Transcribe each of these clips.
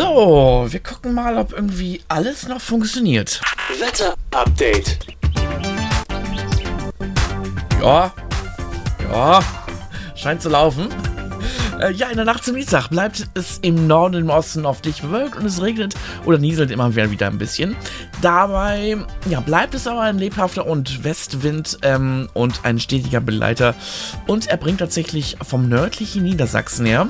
So, wir gucken mal, ob irgendwie alles noch funktioniert. Wetter-Update. Ja, scheint zu laufen. In der Nacht zum Dienstag bleibt es im Norden und im Osten oft dicht bewölkt und es regnet oder nieselt immer wieder ein bisschen. Dabei bleibt es aber ein lebhafter und Westwind und ein stetiger Begleiter. Und er bringt tatsächlich vom nördlichen Niedersachsen her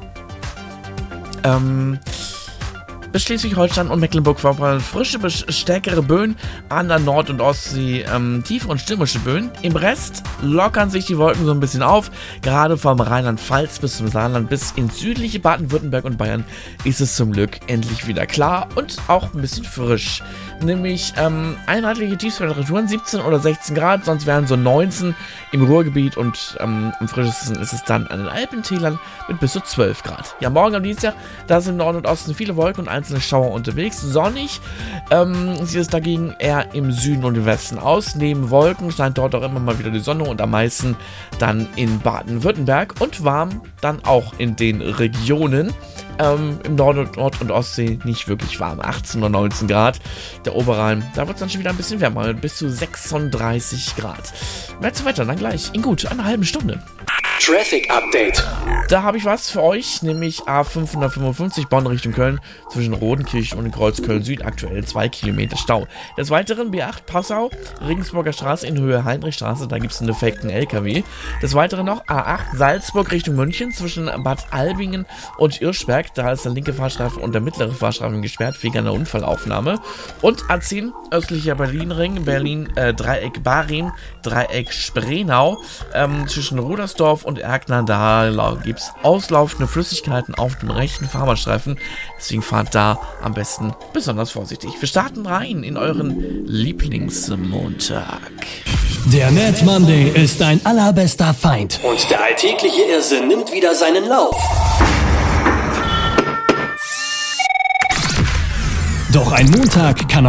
bis Schleswig-Holstein und Mecklenburg-Vorpommern frische bis stärkere Böen an der Nord- und Ostsee, tiefe und stürmische Böen. Im Rest lockern sich die Wolken so ein bisschen auf. Gerade vom Rheinland-Pfalz bis zum Saarland bis ins südliche Baden-Württemberg und Bayern ist es zum Glück endlich wieder klar und auch ein bisschen frisch. Nämlich einheitliche Tiefstemperaturen 17 oder 16 Grad, sonst wären so 19 im Ruhrgebiet und am frischesten ist es dann an den Alpentälern mit bis zu 12 Grad. Ja, morgen am Dienstag, da sind im Norden und Osten viele Wolken und einzelne Schauer unterwegs. Sonnig sieht es dagegen eher im Süden und im Westen aus. Neben Wolken scheint dort auch immer mal wieder die Sonne und am meisten dann in Baden-Württemberg und warm dann auch in den Regionen. Im Nord- und Ostsee nicht wirklich warm, 18 oder 19 Grad. Der Oberrhein, da wird es dann schon wieder ein bisschen wärmer, bis zu 36 Grad. Mehr zu Wetter, dann gleich in gut einer halben Stunde. Traffic Update. Da habe ich was für euch, nämlich A555 Bonn Richtung Köln zwischen Rodenkirchen und Kreuz Köln-Süd, aktuell 2 Kilometer Stau. Des Weiteren B8 Passau, Regensburger Straße in Höhe Heinrichstraße, da gibt es einen defekten LKW. Des Weiteren noch A8 Salzburg Richtung München zwischen Bad Albingen und Irschberg, da ist der linke Fahrstreifen und der mittlere Fahrstreifen gesperrt wegen einer Unfallaufnahme. Und A10 östlicher Berlin-Ring, Dreieck Barrim, Dreieck Spreenau, zwischen Rudersdorf und Erkner, da gibt es auslaufende Flüssigkeiten auf dem rechten Fahrbahnstreifen. Deswegen fahrt da am besten besonders vorsichtig. Wir starten rein in euren Lieblingsmontag. Der Mad Monday ist dein allerbester Feind. Und der alltägliche Irrsinn nimmt wieder seinen Lauf. Doch ein Montag kann